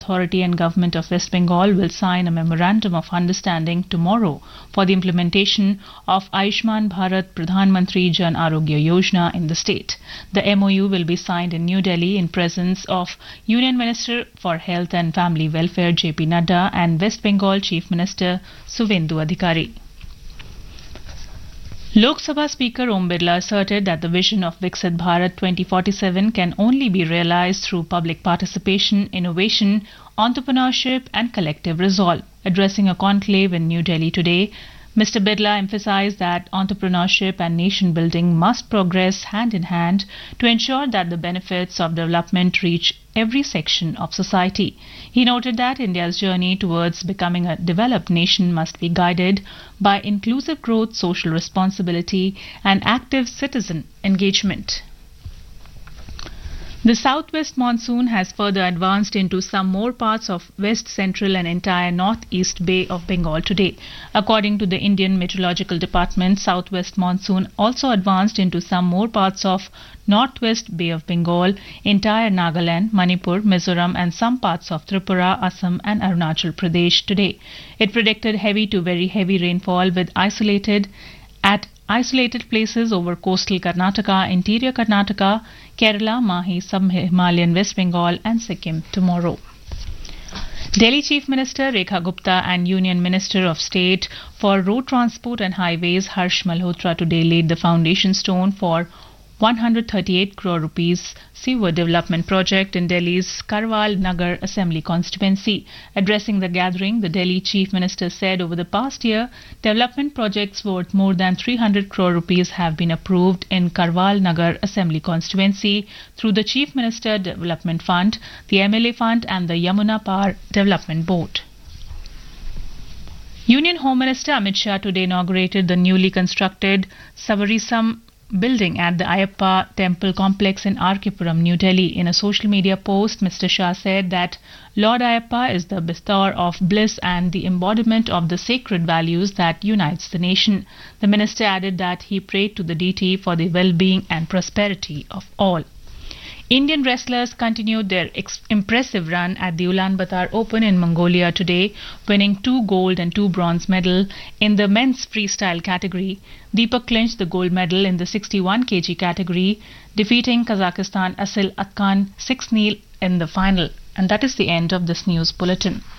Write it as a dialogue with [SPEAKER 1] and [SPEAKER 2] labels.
[SPEAKER 1] Authority and Government of West Bengal will sign a memorandum of understanding tomorrow for the implementation of Ayushman Bharat Pradhan Mantri Jan Arogya Yojana in the state. The MOU will be signed in New Delhi in presence of Union Minister for Health and Family Welfare JP Nadda and West Bengal Chief Minister Suvendu Adhikari. Lok Sabha Speaker Om Birla asserted that the vision of Viksit Bharat 2047 can only be realized through public participation, innovation, entrepreneurship and collective resolve. Addressing a conclave in New Delhi today, Mr. Birla emphasized that entrepreneurship and nation building must progress hand in hand to ensure that the benefits of development reach every section of society. He noted that India's journey towards becoming a developed nation must be guided by inclusive growth, social responsibility, and active citizen engagement. The southwest monsoon has further advanced into some more parts of west central and entire northeast Bay of Bengal today. According to the Indian Meteorological Department, southwest monsoon also advanced into some more parts of northwest Bay of Bengal, entire Nagaland, Manipur, Mizoram and some parts of Tripura, Assam and Arunachal Pradesh today. It predicted heavy to very heavy rainfall with isolated places over coastal Karnataka, interior Karnataka, Kerala, Mahi, sub-Himalayan West Bengal and Sikkim tomorrow. Delhi Chief Minister Rekha Gupta and Union Minister of State for Road Transport and Highways Harsh Malhotra today laid the foundation stone for 138 crore rupees sewer development project in Delhi's Karwal Nagar Assembly constituency. Addressing the gathering, the Delhi Chief Minister said over the past year, development projects worth more than 300 crore rupees have been approved in Karwal Nagar Assembly constituency through the Chief Minister Development Fund, the MLA Fund and the Yamuna Par Development Board. Union Home Minister Amit Shah today inaugurated the newly constructed Savarisam building at the Ayappa Temple complex in R.K.Puram, New Delhi. In a social media post, Mr. Shah said that Lord Ayappa is the bestower of bliss and the embodiment of the sacred values that unites the nation. The minister added that he prayed to the deity for the well-being and prosperity of all. Indian wrestlers continued their impressive run at the Ulaanbaatar Open in Mongolia today, winning 2 gold and 2 bronze medals in the men's freestyle category. Deepak clinched the gold medal in the 61 kg category, defeating Kazakhstan Asil Atkan 6-0 in the final. And that is the end of this news bulletin.